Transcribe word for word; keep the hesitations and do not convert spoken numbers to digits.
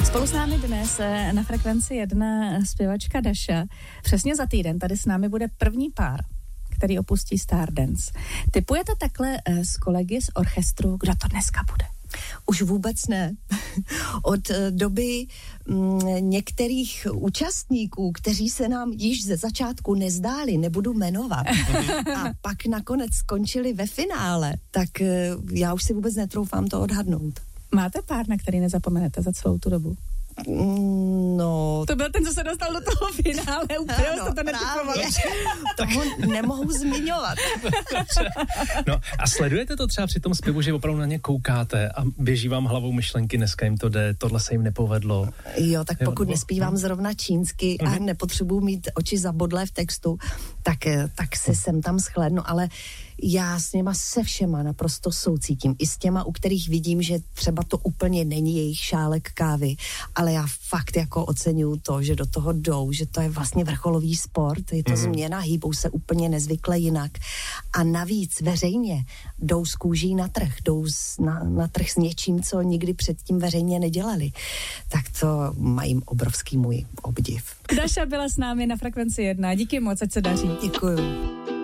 Spolu s námi dnes na Frekvenci jedna zpěvačka Daša. Přesně za týden tady s námi bude první pár, který opustí Stardance. Tipujete takhle s kolegy z orchestru, kdo to dneska bude? Už vůbec ne. Od doby m, některých účastníků, kteří se nám již ze začátku nezdáli, nebudu jmenovat, a pak nakonec skončili ve finále, tak já už si vůbec netroufám to odhadnout. Máte pár, na který nezapomenete za celou tu dobu? No... To byl ten, co se dostal do toho finále, úplně jste to netipovali. Toho nemohu zmiňovat. No a sledujete to třeba při tom zpěvu, že opravdu na ně koukáte a běží vám hlavou myšlenky, dneska jim to jde, tohle se jim nepovedlo. Jo, tak pokud jo, nespívám zrovna čínsky a uh-huh. nepotřebuji mít oči zabodlé v textu, tak, tak si sem tam shlédnu, ale já s něma se všema naprosto soucítím. I s těma, u kterých vidím, že třeba to úplně není jejich šálek kávy, ale já fakt jako oceňuju to, že do toho jdou, že to je vlastně vrcholový sport, je to mm. změna, hýbou se úplně nezvykle jinak. A navíc veřejně jdou z kůží na trh, jdou z, na, na trh s něčím, co nikdy předtím veřejně nedělali. Tak to mají obrovský můj obdiv. Daša byla s námi na Frekvenci jedna. Díky moc, ať se daří. Děkuju.